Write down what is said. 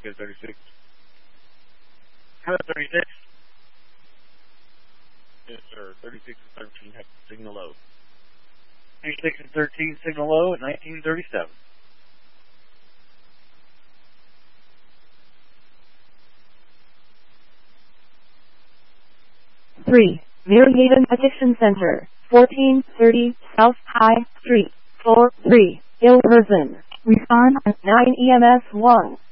Go 36. Hello, 36. Yes, sir. 36 and 13 have signal low. 36 and 13 signal low at 1937. 3. Mariaden Addiction Center, 1430 South High Street, floor 3, Ilverston. Respond 9 EMS 1.